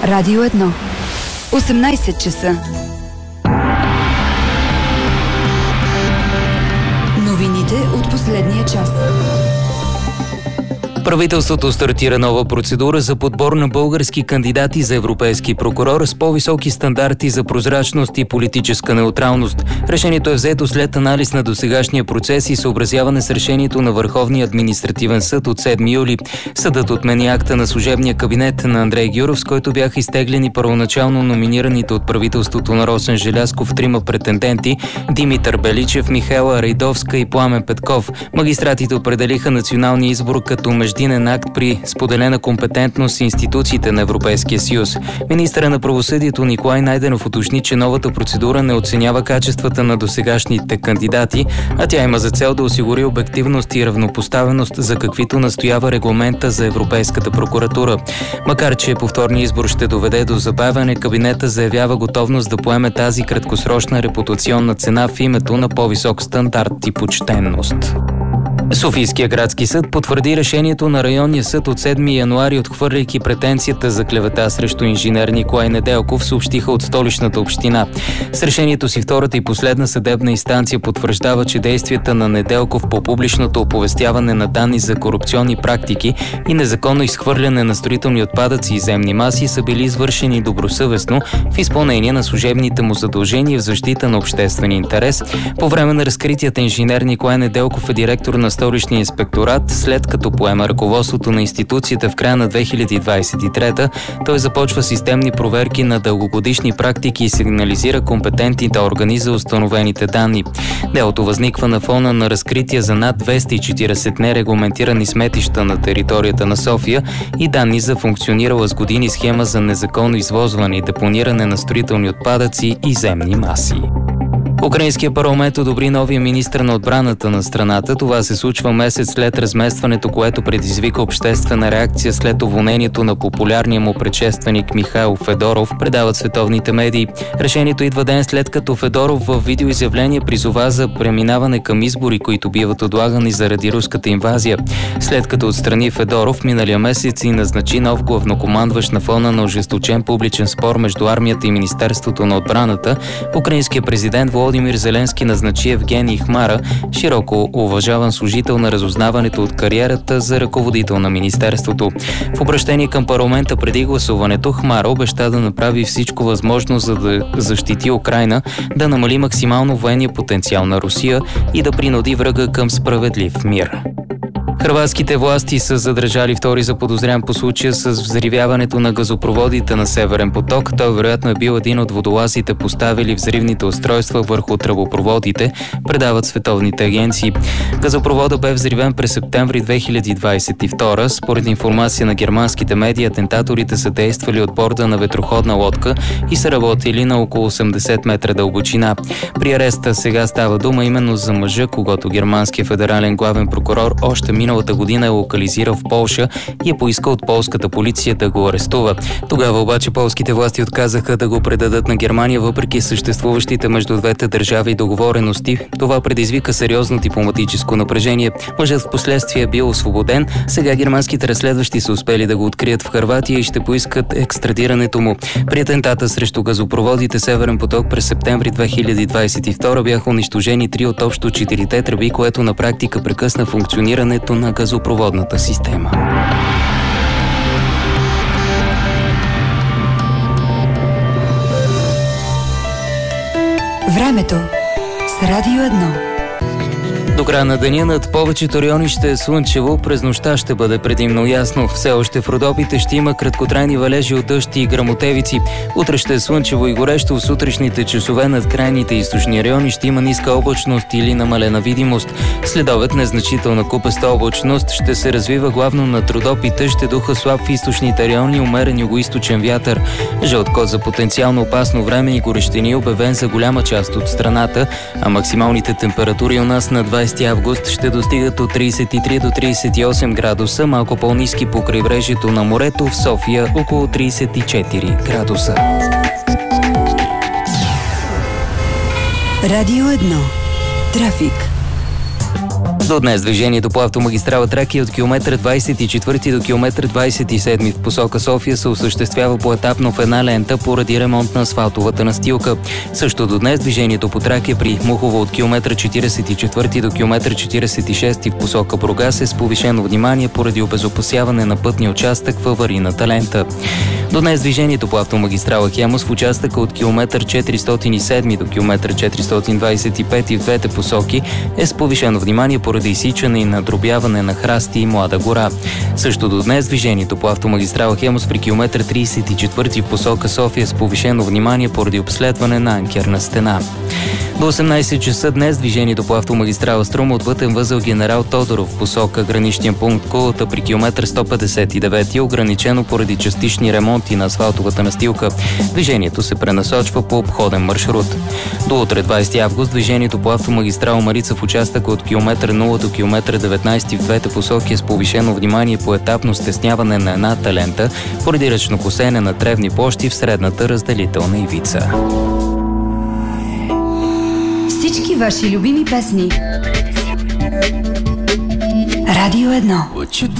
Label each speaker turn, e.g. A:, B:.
A: Радио 1. 18 часа. Новините от последния час.
B: Правителството стартира нова процедура за подбор на български кандидати за европейски прокурор с по-високи стандарти за прозрачност и политическа неутралност. Решението е взето след анализ на досегашния процес и съобразяване с решението на Върховния административен съд от 7 юли. Съдът отмени акта на служебния кабинет на Андрей Гюров, с който бяха изтеглени първоначално номинираните от правителството на Росен Желязков трима претенденти – Димитър Беличев, Михаела Райдовска и Пламен Петков. Магистратите определиха националния избор като междинен акт при споделена компетентност с институциите на Европейския съюз. Министърът на правосъдието Николай Найденов уточни, че новата процедура не оценява качествата на досегашните кандидати, а тя има за цел да осигури обективност и равнопоставеност, за каквито настоява регламента за Европейската прокуратура. Макар че повторният избор ще доведе до забавяне, кабинета заявява готовност да поеме тази краткосрочна репутационна цена в името на по-висок стандарт и почтенност. Софийския градски съд потвърди решението на районния съд от 7 януари, отхвърляйки претенцията за клевета срещу инженер Николай Неделков, съобщиха от Столичната община. С решението си втората и последна съдебна инстанция потвърждава, че действията на Неделков по публичното оповестяване на данни за корупционни практики и незаконно изхвърляне на строителни отпадъци и земни маси са били извършени добросъвестно в изпълнение на служебните му задължения в защита на обществен интерес. По време на разкритията инженер Николай Неделков е директор на Столичния инспекторат. След като поема ръководството на институцията в края на 2023, той започва системни проверки на дългогодишни практики и сигнализира компетентните органи за установените данни. Делото възниква на фона на разкрития за над 240 нерегламентирани сметища на територията на София и данни за функционирала с години схема за незаконно извозване и депониране на строителни отпадъци и земни маси. Украинския парламент одобри новия министър на отбраната на страната. Това се случва месец след разместването, което предизвика обществена реакция след уволнението на популярния му предшественик Михаил Федоров, предават световните медии. Решението идва ден след като Федоров в видеоизявление призова за преминаване към избори, които биват отлагани заради руската инвазия. След като отстрани Федоров, миналия месец и назначи нов главнокомандващ на фона на ожесточен публичен спор между армията и Министерството на отбраната, украинският президент Володимир Зеленски назначи Евгений Хмара, широко уважаван служител на разузнаването от кариерата за ръководител на министерството. В обращение към парламента преди гласуването, Хмара обеща да направи всичко възможно, за да защити Украйна, да намали максимално военния потенциал на Русия и да принуди врага към справедлив мир. Хърватските власти са задържали втори заподозрян по случая с взривяването на газопроводите на Северен поток. Той вероятно е бил един от водолазите, поставили взривните устройства върху тръбопроводите, предават световните агенции. Газопроводът бе взривен през септември 2022. Според информация на германските медии, атентаторите са действали от борда на ветроходна лодка и са работили на около 80 метра дълбочина. При ареста сега става дума именно за мъжа, когото германският федерален главен прокурор още миналата година е локализирал в Полша и е поискал от полската полиция да го арестува. Тогава обаче полските власти отказаха да го предадат на Германия, въпреки съществуващите между двете държави договорености. Това предизвика сериозно дипломатическо напрежение. Мъжът впоследствие е бил освободен. Сега германските разследващи са успели да го открият в Хърватия и ще поискат екстрадирането му. При атентата срещу газопроводите Северен поток през септември 2022 бяха унищожени 3 от общо 4 тръби, което на практика прекъсна функционирането на газопроводната система.
A: Времето с Радио 1.
B: До края на деня над повечето райони ще е слънчево, през нощта ще бъде предимно ясно. Все още в Родопите ще има краткотрайни валежи от дъжд и гръмотевици. Утре ще е слънчево и горещо, в сутрешните часове над крайните източни райони ще има ниска облачност или намалена видимост. Следобед незначителна купеста облачност ще се развива главно над Родопите, ще духа слаб в източните райони, умерен югоизточен вятър. Жълт код за потенциално опасно време и горещини обявен за голяма част от страната, а максималните температури у нас на 20 август ще достигат от 33 до 38 градуса, малко по-ниски по крайбрежието на морето, в София около 34 градуса.
A: Радио 1. Трафик.
B: До днес движението по автомагистрала Тракия от километър 24 до километър 27 в посока София се осъществява поетапно в една лента поради ремонт на асфалтовата настилка. Също до днес движението по Тракия при Мухово от километър 44 до километър 46 в посока Бургас е с повишено внимание поради обезопасяване на пътния участък в аварийната лента. До днес движението по автомагистрала Хемус в участъка от километър 407 до километър 425 в двете посоки е с повишено внимание поради изсичане и надробяване на храсти и млада гора. Също до днес движението по автомагистрала Хемус при километър 34 в посока София с повишено внимание поради обследване на анкерна стена. До 18 часа днес движението по автомагистрала Струма от пътен възел Генерал Тодоров в посока граничния пункт Кулата при километър 159 е ограничено поради частични ремонти на асфалтовата настилка. Движението се пренасочва по обходен маршрут. До утре 20 август движението по автомагистрала Марица в участъка от километър 0 до километър 19 в двете посоки е с повишено внимание по етапно стесняване на едната лента поради ръчно косене на тревни площи в средната разделителна ивица.
A: Всички ваши любими песни. Радио 1.